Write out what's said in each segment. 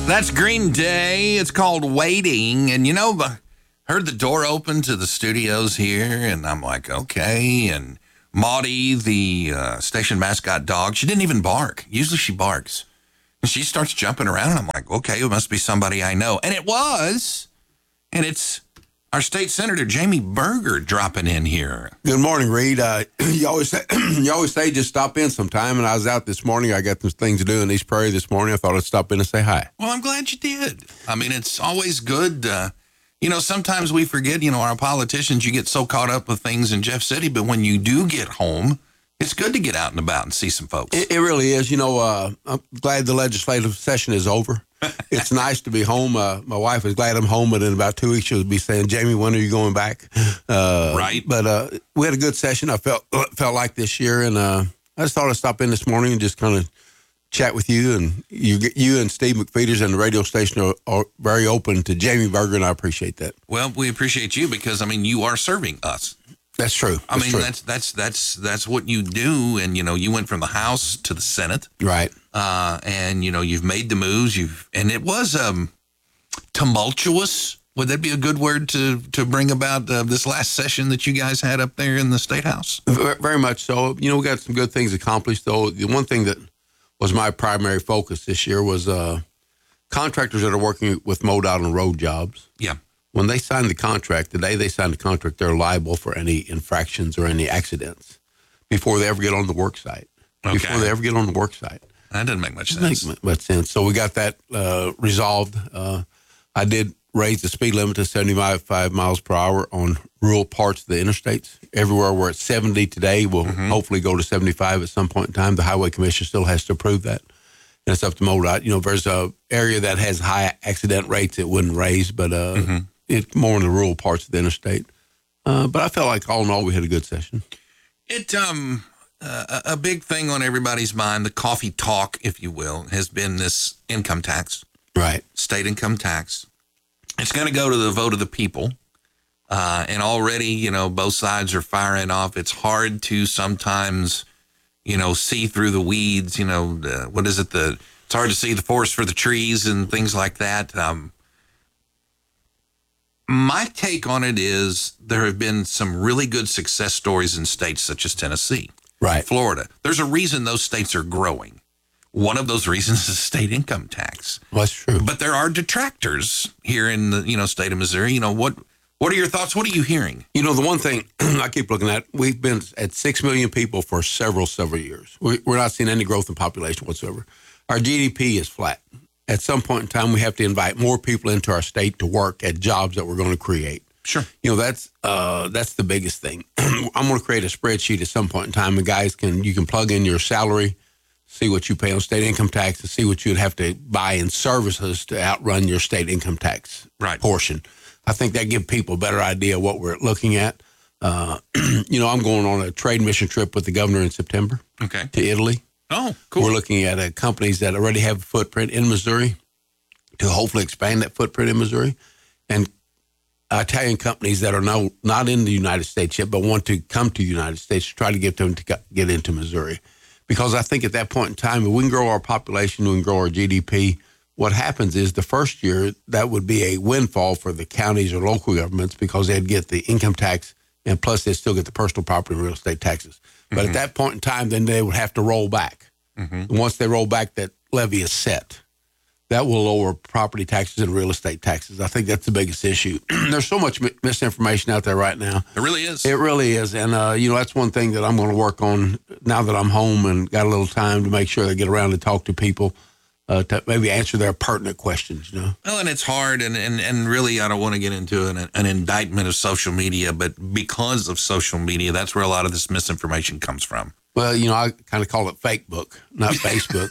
That's Green Day. It's called Waiting. And, heard the door open to the studios here, and I'm like, okay. And Maudie, the station mascot dog, she didn't even bark. Usually she barks. And she starts jumping around, and I'm like, okay, it must be somebody I know. And it was. And it's our state senator, Jamie Berger, dropping in here. Good morning, Reed. You always say just stop in sometime, and I was out this morning. I got some things to do in East Prairie this morning. I thought I'd stop in and say hi. Well, I'm glad you did. I mean, it's always good. Sometimes we forget, our politicians, you get so caught up with things in Jeff City, but when you do get home, it's good to get out and about and see some folks. It really is. I'm glad the legislative session is over. It's nice to be home. My wife is glad I'm home, but in about 2 weeks she'll be saying, Jamie, when are you going back? Right. But we had a good session. I felt like this year, and I just thought I'd stop in this morning and just kind of chat with you. And you and Steve McFeeters and the radio station are very open to Jamie Berger, and I appreciate that. Well, we appreciate you because, you are serving us. That's true. That's what you do. And, you went from the House to the Senate. Right. And, you've made the moves. And it was tumultuous. Would that be a good word to bring about this last session that you guys had up there in the State House? Very much so. We got some good things accomplished, though. The one thing that was my primary focus this year was contractors that are working with MoDOT on road jobs. Yeah. When they sign the contract, the day they sign the contract, they're liable for any infractions or any accidents before they ever get on the work site. Okay. Before they ever get on the work site. That doesn't make much sense. Doesn't make much sense. So we got that resolved. I did raise the speed limit to 75 miles per hour on rural parts of the interstates. Everywhere we're at 70 today, we'll hopefully go to 75 at some point in time. The Highway Commission still has to approve that. And it's up to MoDOT. There's a area that has high accident rates it wouldn't raise, but it's more in the rural parts of the interstate. But I felt like all in all, we had a good session. A big thing on everybody's mind, the coffee talk, if you will, has been this income tax. Right. State income tax. It's going to go to the vote of the people. And already, both sides are firing off. It's hard to sometimes, see through the weeds, what is it? It's hard to see the forest for the trees and things like that. My take on it is there have been some really good success stories in states such as Tennessee, right, Florida. There's a reason those states are growing. One of those reasons is state income tax. Well, that's true. But there are detractors here in the, state of Missouri. What are your thoughts? What are you hearing? The one thing I keep looking at, we've been at 6 million people for several years. We're not seeing any growth in population whatsoever. Our GDP is flat. At some point in time, we have to invite more people into our state to work at jobs that we're going to create. Sure. That's the biggest thing. I'm going to create a spreadsheet at some point in time, and guys you can plug in your salary, see what you pay on state income tax, and see what you'd have to buy in services to outrun your state income tax portion. I think that gives people a better idea of what we're looking at. I'm going on a trade mission trip with the governor in September to Italy. Oh, cool. We're looking at companies that already have a footprint in Missouri to hopefully expand that footprint in Missouri, and Italian companies that are not in the United States yet but want to come to the United States to try to get them to get into Missouri. Because I think at that point in time, if we can grow our population, we can grow our GDP, what happens is the first year, that would be a windfall for the counties or local governments because they'd get the income tax and plus they'd still get the personal property and real estate taxes. But at that point in time, then they would have to roll back. And once they roll back, that levy is set. That will lower property taxes and real estate taxes. I think that's the biggest issue. There's so much misinformation out there right now. It really is. It really is. And, that's one thing that I'm going to work on now that I'm home and got a little time to make sure they get around to talk to people to maybe answer their pertinent questions, Well, and it's hard. And really, I don't want to get into an indictment of social media, but because of social media, that's where a lot of this misinformation comes from. Well, I kind of call it fake book, not Facebook.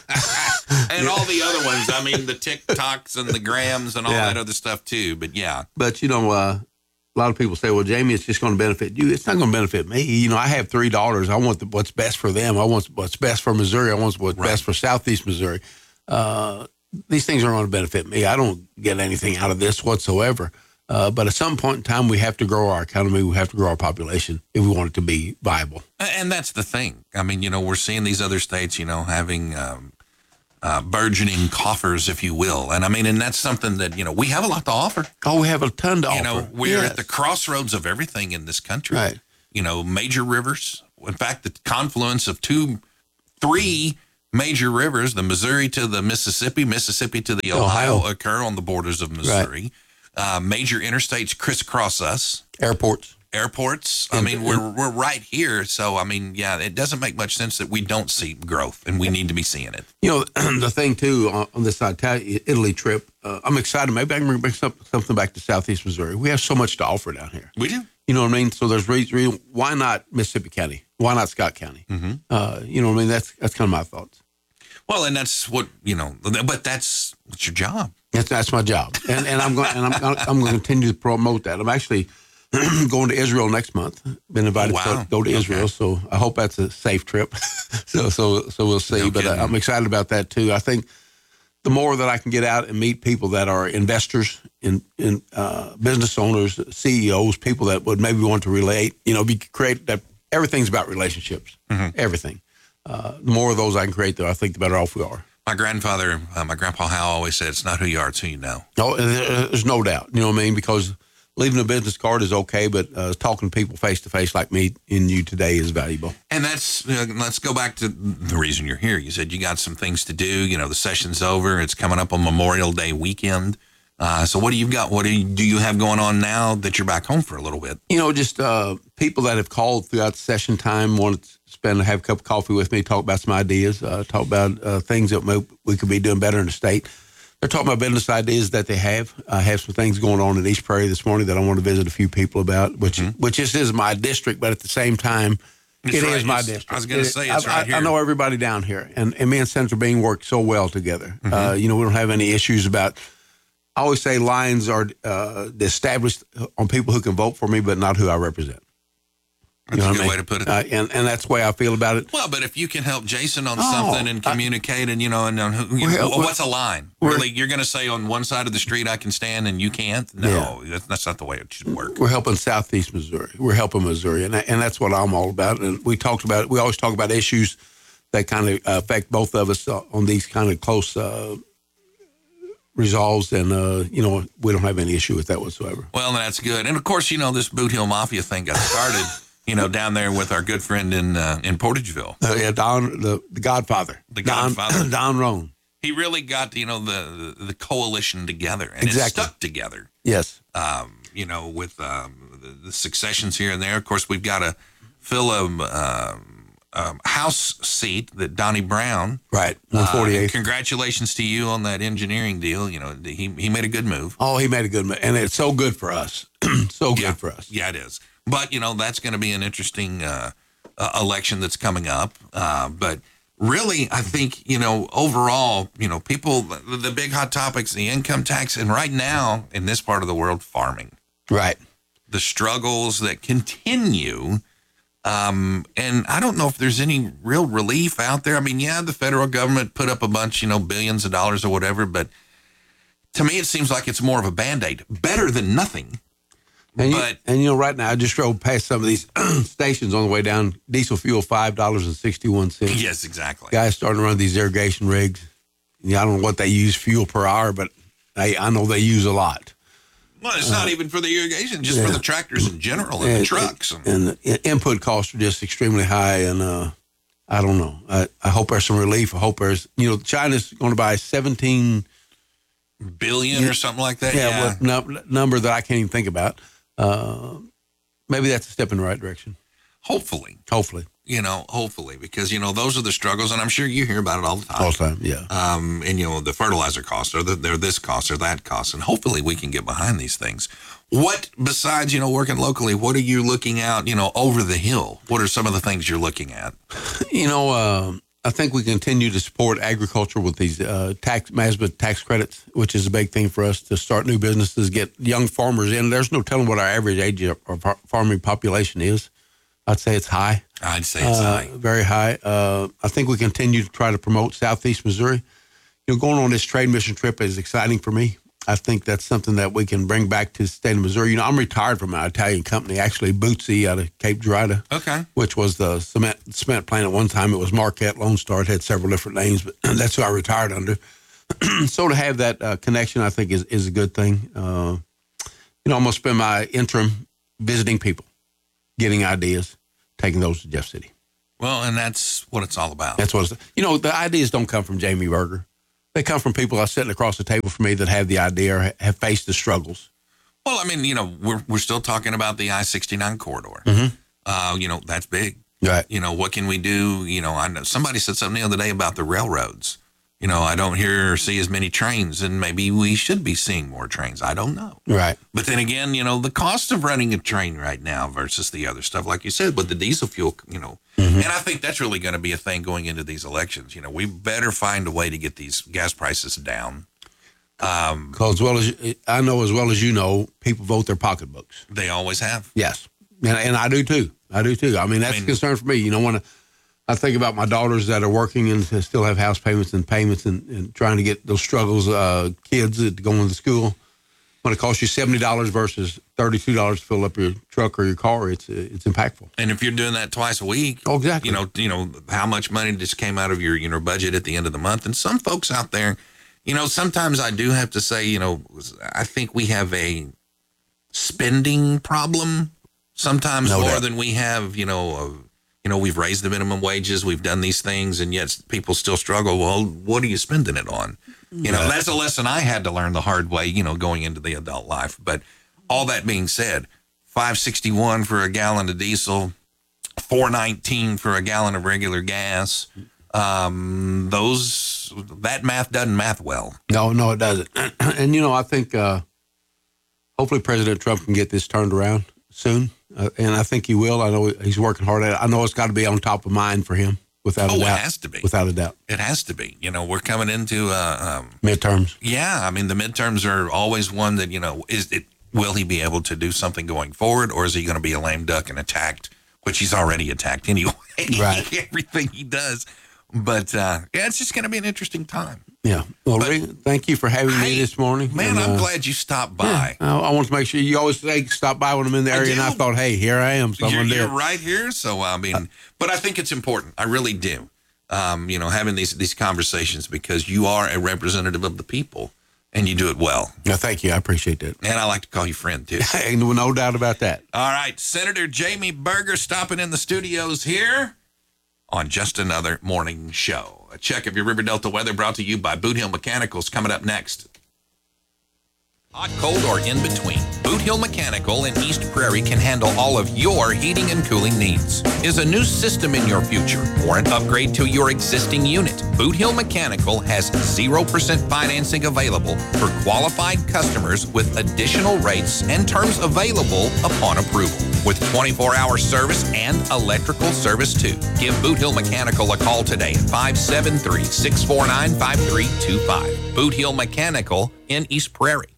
And all the other ones. I mean, the TikToks and the Grams and all that other stuff too. But yeah. But, a lot of people say, well, Jamie, it's just going to benefit you. It's not going to benefit me. I have $3. I want what's best for them. I want what's best for Missouri. I want what's best for Southeast Missouri. These things aren't going to benefit me. I don't get anything out of this whatsoever. But at some point in time, we have to grow our economy. We have to grow our population if we want it to be viable. And that's the thing. I mean, we're seeing these other states, having burgeoning coffers, if you will. And I mean, and that's something that, we have a lot to offer. Oh, we have a ton to offer. We're at the crossroads of everything in this country. Right. Major rivers. In fact, the confluence of three major rivers, the Missouri to the Mississippi to the Ohio, occur on the borders of Missouri. Right. Major interstates crisscross us. Airports. I mean, we're right here. So, I mean, yeah, it doesn't make much sense that we don't see growth, and we need to be seeing it. The thing, too, on this Italy trip, I'm excited. Maybe I can bring something back to Southeast Missouri. We have so much to offer down here. We do. You know what I mean? So there's reason. Why not Mississippi County? Why not Scott County? Mm-hmm. You know what I mean? That's kind of my thoughts. Well, and that's what, but that's your job. That's my job. And I'm going to continue to promote that. I'm actually going to Israel next month. Been invited to go to Israel, so I hope that's a safe trip. so we'll see. No kidding. I'm excited about that too. I think the more that I can get out and meet people that are investors, in business owners, CEOs, people that would maybe want to relate. Create that. Everything's about relationships. Mm-hmm. Everything. The more of those I can create, though, I think the better off we are. My grandpa Hal always said, "It's not who you are, it's who you know." No, there's no doubt. You know what I mean? Because leaving a business card is okay, but talking to people face to face like me and you today is valuable. And that's let's go back to the reason you're here. You said you got some things to do. The session's over. It's coming up on Memorial Day weekend. So what do you got? What do you have going on now that you're back home for a little bit? Just people that have called throughout the session time want to have a cup of coffee with me, talk about some ideas, talk about things that we could be doing better in the state. They're talking about business ideas that they have. I have some things going on in East Prairie this morning that I want to visit a few people about, which is my district, but at the same time, it is my district. I was going to say it's right here. I know everybody down here, and me and Senator Bean work so well together. Mm-hmm. We don't have any issues about. I always say lines are established on people who can vote for me, but not who I represent. That's a good way to put it. And that's the way I feel about it. Well, but if you can help Jason on something and communicate and, what's a line? Really, you're going to say on one side of the street I can stand and you can't? No, that's not the way it should work. We're helping Southeast Missouri. We're helping Missouri, and that's what I'm all about. And we always talk about issues that kind of affect both of us on these kind of close resolves, and we don't have any issue with that whatsoever. Well, that's good. And of course, this Boot Hill Mafia thing got started, down there with our good friend in Portageville. Don, the Godfather. Don Roan. He really got the coalition together, and it stuck together. Yes. With the successions here and there. Of course, we've got to fill a House seat that Donnie Brown. Right, 148. Congratulations to you on that engineering deal. He made a good move. Oh, he made a good move, and it's so good for us. Good for us. Yeah, it is. But, that's going to be an interesting election that's coming up. But really, I think, overall, people, the big hot topics, the income tax, and right now in this part of the world, farming. Right. The struggles that continue. And I don't know if there's any real relief out there. I mean, the federal government put up a bunch, billions of dollars or whatever, but to me, it seems like it's more of a Band-Aid. Better than nothing. And right now, I just drove past some of these stations on the way down. Diesel fuel, $5.61. Yes, exactly. Guys starting to run these irrigation rigs. I don't know what they use fuel per hour, but I know they use a lot. Well, it's not even for the irrigation, just for the tractors in general and the trucks. And the input costs are just extremely high, and I don't know. I hope there's some relief. I hope there's, China's going to buy 17 billion or something like that. Yeah. Number that I can't even think about. Maybe that's a step in the right direction. Hopefully. Hopefully, because, those are the struggles, and I'm sure you hear about it all the time. All the time, yeah. And, the fertilizer costs, or they're this cost or that cost, and hopefully we can get behind these things. What, besides, working locally, what are you looking out, over the hill? What are some of the things you're looking at? I think we continue to support agriculture with these MASBA tax credits, which is a big thing for us to start new businesses, get young farmers in. There's no telling what our average age of our farming population is. I'd say it's high. I'd say it's high. Very high. I think we continue to try to promote Southeast Missouri. Going on this trade mission trip is exciting for me. I think that's something that we can bring back to the state of Missouri. You know, I'm retired from an Italian company, actually, Bootsy out of Cape Girardeau. Okay. Which was the cement plant at one time. It was Marquette Lone Star. It had several different names, but that's who I retired under. So to have that connection, I think, is a good thing. I'm going to spend my interim visiting people, getting ideas, taking those to Jeff City. Well, and that's what it's all about. That's what the ideas don't come from Jamie Berger. They come from people sitting across the table from me that have the idea or have faced the struggles. Well, I mean, we're still talking about the I-69 corridor. Mm-hmm. That's big. Right. What can we do? I know somebody said something the other day about the railroads. I don't hear or see as many trains, and maybe we should be seeing more trains. I don't know. Right. But then again, the cost of running a train right now versus the other stuff, like you said, with the diesel fuel, Mm-hmm. and I think that's really going to be a thing going into these elections. We better find a way to get these gas prices down. Because as well as you know, people vote their pocketbooks. They always have. Yes. And I do too. I mean, that's a concern for me. When I think about my daughters that are working and still have house payments and trying to get those struggles, kids that going to school, when it costs you $70 versus $32 to fill up your truck or your car, it's impactful. And if you're doing that twice a week, oh, exactly. How much money just came out of your budget at the end of the month. And some folks out there, sometimes I do have to say, I think we have a spending problem sometimes more than we have, we've raised the minimum wages, we've done these things, and yet people still struggle. Well, what are you spending it on? That's a lesson I had to learn the hard way, going into the adult life. But all that being said, $5.61 for a gallon of diesel, $4.19 for a gallon of regular gas. That math doesn't math well. No, it doesn't. And, I think hopefully President Trump can get this turned around soon. And I think he will. I know he's working hard at it. I know it's got to be on top of mind for him, without a doubt. It has to be. Without a doubt. It has to be. We're coming into midterms. Yeah, I mean, the midterms are always one that, will he be able to do something going forward, or is he going to be a lame duck and attacked, which he's already attacked anyway. Right. Everything he does. But, it's just going to be an interesting time. Yeah. Well, Ray, thank you for having me this morning. Man, I'm glad you stopped by. Yeah, I want to make sure you always say stop by when I'm in the area, and I thought, hey, here I am. You're right here. So, but I think it's important. I really do. Having these conversations, because you are a representative of the people and you do it well. No, thank you. I appreciate that. And I like to call you friend too. No doubt about that. All right. Senator Jamie Berger stopping in the studios here on Just Another Morning Show. A check of your River Delta weather brought to you by Boot Hill Mechanicals coming up next. Hot, cold, or in between, Boot Hill Mechanical in East Prairie can handle all of your heating and cooling needs. Is a new system in your future or an upgrade to your existing unit? Boot Hill Mechanical has 0% financing available for qualified customers with additional rates and terms available upon approval. With 24-hour service and electrical service too. Give Boot Hill Mechanical a call today at 573-649-5325. Boot Hill Mechanical in East Prairie.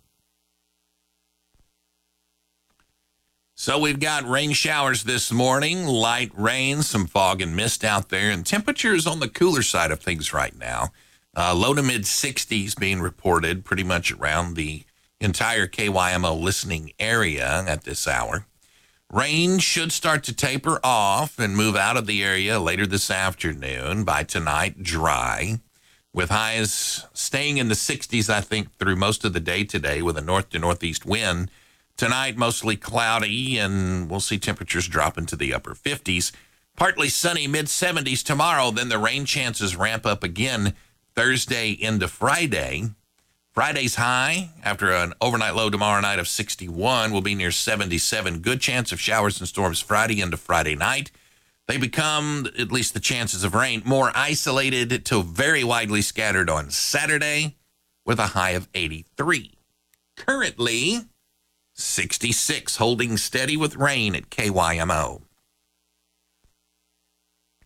So we've got rain showers this morning, light rain, some fog and mist out there, and temperatures on the cooler side of things right now. Low to mid 60s being reported pretty much around the entire KYMO listening area at this hour. Rain should start to taper off and move out of the area later this afternoon. By tonight, dry, with highs staying in the 60s, I think, through most of the day today with a north to northeast wind. Tonight, mostly cloudy, and we'll see temperatures drop into the upper 50s. Partly sunny, mid-70s tomorrow. Then the rain chances ramp up again Thursday into Friday. Friday's high, after an overnight low tomorrow night of 61, will be near 77. Good chance of showers and storms Friday into Friday night. They become, at least the chances of rain, more isolated to very widely scattered on Saturday with a high of 83. Currently 66, holding steady with rain at KYMO.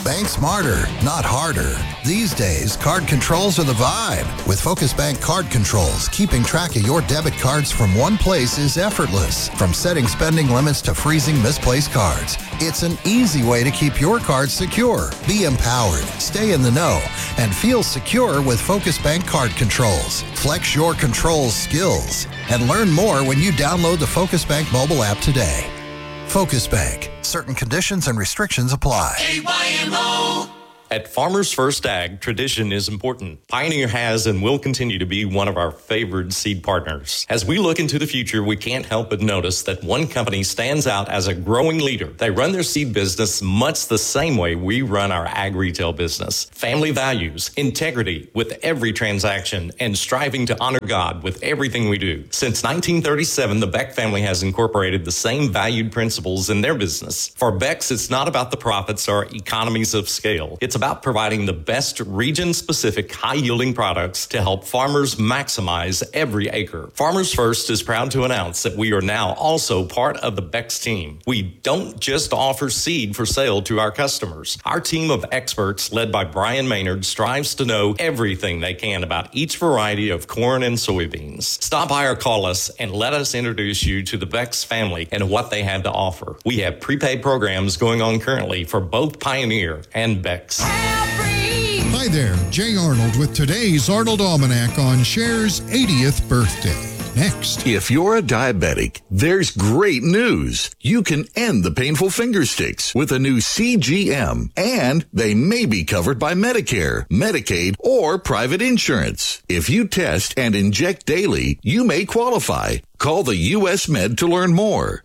Bank smarter, not harder. These days, card controls are the vibe. With Focus Bank Card Controls, keeping track of your debit cards from one place is effortless. From setting spending limits to freezing misplaced cards, it's an easy way to keep your cards secure. Be empowered, stay in the know, and feel secure with Focus Bank Card Controls. Flex your controls skills and learn more when you download the Focus Bank mobile app today. Focus Bank. Certain conditions and restrictions apply. KYMO. At Farmers First Ag, tradition is important. Pioneer has and will continue to be one of our favored seed partners. As we look into the future, we can't help but notice that one company stands out as a growing leader. They run their seed business much the same way we run our ag retail business. Family values, integrity with every transaction, and striving to honor God with everything we do. Since 1937, the Beck family has incorporated the same valued principles in their business. For Beck's, it's not about the profits or economies of scale. It's about providing the best region-specific, high-yielding products to help farmers maximize every acre. Farmers First is proud to announce that we are now also part of the Beck's team. We don't just offer seed for sale to our customers. Our team of experts, led by Brian Maynard, strives to know everything they can about each variety of corn and soybeans. Stop by or call us and let us introduce you to the Beck's family and what they have to offer. We have prepaid programs going on currently for both Pioneer and Beck's. Hi there, Jay Arnold with today's Arnold Almanac on Cher's 80th birthday. Next. If you're a diabetic, there's great news. You can end the painful finger sticks with a new CGM, and they may be covered by Medicare, Medicaid, or private insurance. If you test and inject daily, you may qualify. Call the U.S. Med to learn more.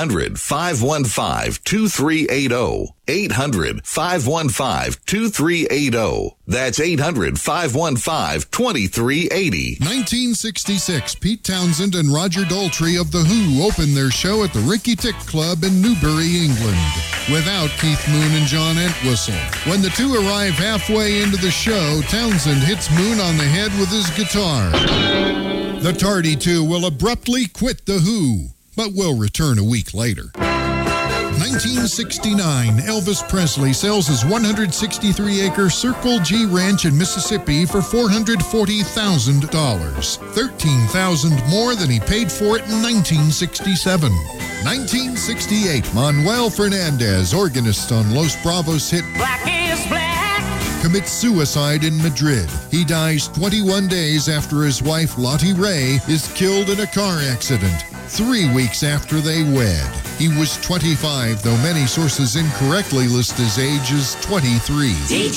800-515-2380. 800-515-2380. That's 800-515-2380. 1966, Pete Townsend and Roger Daltrey of The Who opened their show at the Ricky Tick Club in Newbury, England, without Keith Moon and John Entwistle. When the two arrive halfway into the show, Townsend hits Moon on the head with his guitar. The tardy two will abruptly quit The Who, but will return a week later. 1969, Elvis Presley sells his 163-acre Circle G Ranch in Mississippi for $440,000, $13,000 more than he paid for it in 1967. 1968, Manuel Fernandez, organist on Los Bravos hit Black is Black, commits suicide in Madrid. He dies 21 days after his wife, Lottie Ray, is killed in a car accident 3 weeks after they wed. He was 25, though many sources incorrectly list his age as 23.